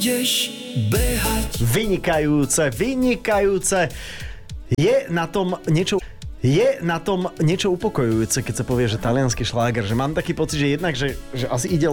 Ideš behať. Vynikajúce. Je na tom niečo upokojujúce, keď sa povie, že taliansky šláger, že mám taký pocit, že jednak, že asi ide